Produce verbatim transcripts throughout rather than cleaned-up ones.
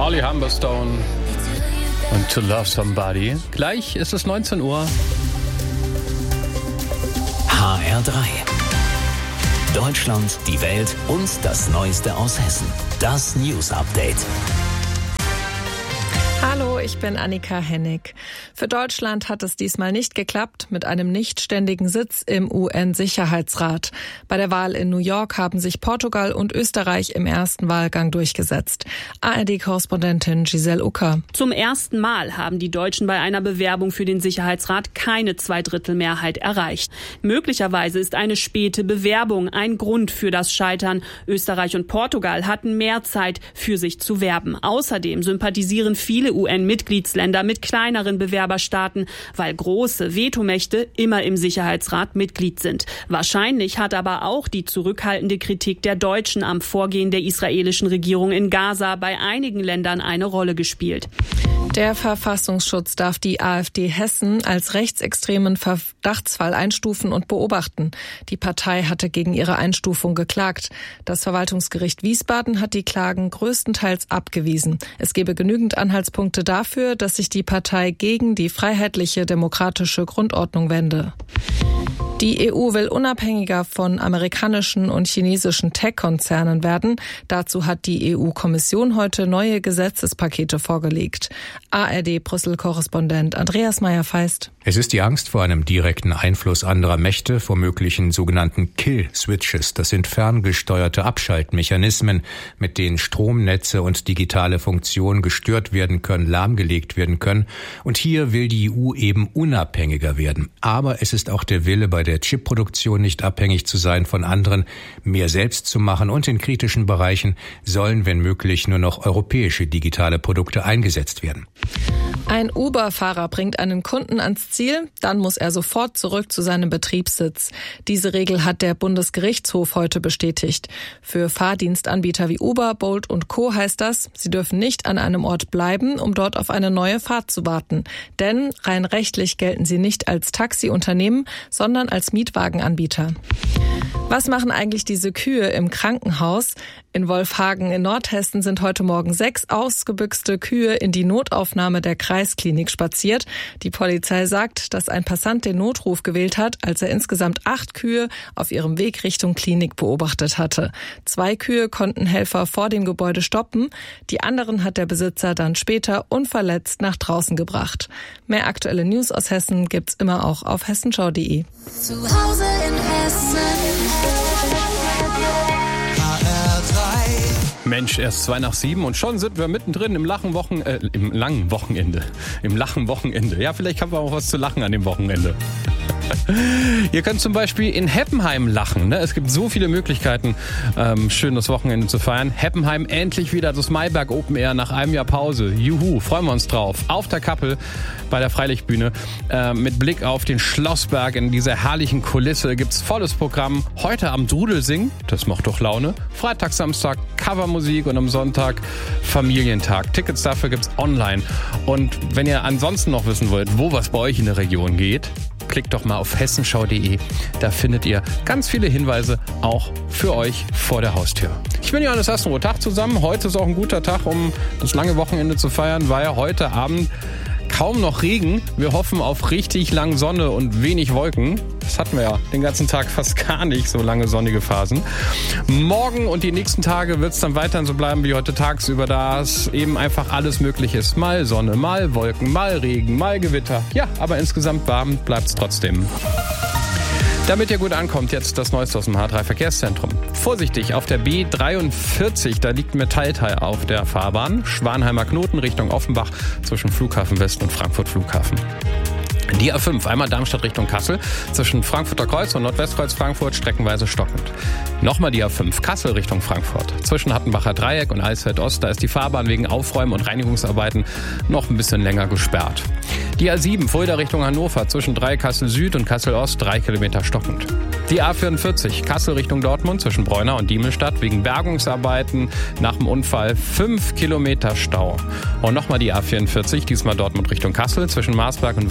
Molly Humberstone und To Love Somebody. Gleich ist es neunzehn Uhr. H R drei. Deutschland, die Welt und das Neueste aus Hessen. Das News Update. Hallo, ich bin Annika Hennig. Für Deutschland hat es diesmal nicht geklappt mit einem nichtständigen Sitz im U N-Sicherheitsrat. Bei der Wahl in New York haben sich Portugal und Österreich im ersten Wahlgang durchgesetzt. A R D-Korrespondentin Giselle Ucker. Zum ersten Mal haben die Deutschen bei einer Bewerbung für den Sicherheitsrat keine Zweidrittelmehrheit erreicht. Möglicherweise ist eine späte Bewerbung ein Grund für das Scheitern. Österreich und Portugal hatten mehr Zeit, für sich zu werben. Außerdem sympathisieren viele U N-Mitgliedsländer mit kleineren Bewerberstaaten, weil große Vetomächte immer im Sicherheitsrat Mitglied sind. Wahrscheinlich hat aber auch die zurückhaltende Kritik der Deutschen am Vorgehen der israelischen Regierung in Gaza bei einigen Ländern eine Rolle gespielt. Der Verfassungsschutz darf die AfD Hessen als rechtsextremen Verdachtsfall einstufen und beobachten. Die Partei hatte gegen ihre Einstufung geklagt. Das Verwaltungsgericht Wiesbaden hat die Klagen größtenteils abgewiesen. Es gebe genügend Anhaltspunkte dafür, dass sich die Partei gegen die freiheitliche demokratische Grundordnung wende. Die E U will unabhängiger von amerikanischen und chinesischen Tech-Konzernen werden. Dazu hat die E U-Kommission heute neue Gesetzespakete vorgelegt. A R D-Brüssel-Korrespondent Andreas Meyer-Feist. Es ist die Angst vor einem direkten Einfluss anderer Mächte, vor möglichen sogenannten Kill-Switches. Das sind ferngesteuerte Abschaltmechanismen, mit denen Stromnetze und digitale Funktionen gestört werden können, lahmgelegt werden können. Und hier will die E U eben unabhängiger werden. Aber es ist auch der Wille, bei der Chipproduktion nicht abhängig zu sein von anderen, mehr selbst zu machen, und in kritischen Bereichen sollen, wenn möglich, nur noch europäische digitale Produkte eingesetzt werden. Ein Uber-Fahrer bringt einen Kunden ans Ziel, dann muss er sofort zurück zu seinem Betriebssitz. Diese Regel hat der Bundesgerichtshof heute bestätigt. Für Fahrdienstanbieter wie Uber, Bolt und Co. heißt das, sie dürfen nicht an einem Ort bleiben, um dort auf eine neue Fahrt zu warten. Denn rein rechtlich gelten sie nicht als Taxiunternehmen, sondern als Mietwagenanbieter. Was machen eigentlich diese Kühe im Krankenhaus? In Wolfhagen in Nordhessen sind heute Morgen sechs ausgebüxte Kühe in die Notaufnahme der Kreisklinik spaziert. Die Polizei sagt, dass ein Passant den Notruf gewählt hat, als er insgesamt acht Kühe auf ihrem Weg Richtung Klinik beobachtet hatte. Zwei Kühe konnten Helfer vor dem Gebäude stoppen. Die anderen hat der Besitzer dann später unverletzt nach draußen gebracht. Mehr aktuelle News aus Hessen gibt's immer auch auf hessenschau punkt de. Zu Hause in Hessen. Mensch, erst zwei nach sieben und schon sind wir mittendrin im lachen Wochen, äh, im langen Wochenende. Im lachen Wochenende. Ja, vielleicht haben wir auch was zu lachen an dem Wochenende. Ihr könnt zum Beispiel in Heppenheim lachen. Ne? Es gibt so viele Möglichkeiten, ähm, schön das Wochenende zu feiern. Heppenheim endlich wieder das Maiberg Open Air nach einem Jahr Pause. Juhu, freuen wir uns drauf. Auf der Kappel bei der Freilichtbühne äh, mit Blick auf den Schlossberg in dieser herrlichen Kulisse gibt's volles Programm. Heute Abend Rudelsingen, das macht doch Laune. Freitag, Samstag Covermusik und am Sonntag Familientag. Tickets dafür gibt's online. Und wenn ihr ansonsten noch wissen wollt, wo was bei euch in der Region geht, klickt doch mal auf hessenschau punkt de. Da findet ihr ganz viele Hinweise auch für euch vor der Haustür. Ich bin Johannes Hassenroth, Tag zusammen. Heute ist auch ein guter Tag, um das lange Wochenende zu feiern, weil heute Abend kaum noch Regen. Wir hoffen auf richtig lang Sonne und wenig Wolken. Das hatten wir ja den ganzen Tag fast gar nicht, so lange sonnige Phasen. Morgen und die nächsten Tage wird es dann weiterhin so bleiben wie heute tagsüber, da es eben einfach alles möglich ist. Mal Sonne, mal Wolken, mal Regen, mal Gewitter. Ja, aber insgesamt warm bleibt es trotzdem. Damit ihr gut ankommt, jetzt das Neueste aus dem H drei Verkehrszentrum. Vorsichtig, auf der B dreiundvierzig, da liegt ein Metallteil auf der Fahrbahn. Schwanheimer Knoten Richtung Offenbach zwischen Flughafen West und Frankfurt Flughafen. Die A fünf, einmal Darmstadt Richtung Kassel, zwischen Frankfurter Kreuz und Nordwestkreuz Frankfurt streckenweise stockend. Nochmal die A fünf, Kassel Richtung Frankfurt. Zwischen Hattenbacher Dreieck und Eisfeld Ost, da ist die Fahrbahn wegen Aufräumen und Reinigungsarbeiten noch ein bisschen länger gesperrt. Die A sieben, Fulda Richtung Hannover, zwischen Dreieckhassel Süd und Kassel Ost, drei Kilometer stockend. Die A vierundvierzig, Kassel Richtung Dortmund, zwischen Bräunau und Diemelstadt, wegen Bergungsarbeiten nach dem Unfall fünf Kilometer Stau. Und nochmal die A vierundvierzig, diesmal Dortmund Richtung Kassel, zwischen Marsberg und Warburg,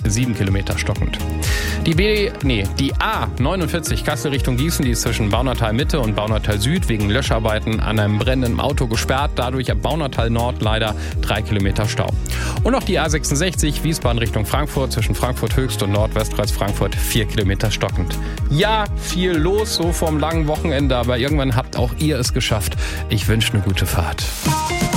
sieben Kilometer stockend. Die B, nee, die A neunundvierzig Kassel Richtung Gießen, die ist zwischen Baunatal Mitte und Baunatal Süd wegen Löscharbeiten an einem brennenden Auto gesperrt. Dadurch ab Baunatal Nord leider drei Kilometer Stau. Und noch die A sechsundsechzig Wiesbaden Richtung Frankfurt zwischen Frankfurt Höchst und Nordwestkreuz Frankfurt vier Kilometer stockend. Ja, viel los so vorm langen Wochenende, aber irgendwann habt auch ihr es geschafft. Ich wünsche eine gute Fahrt.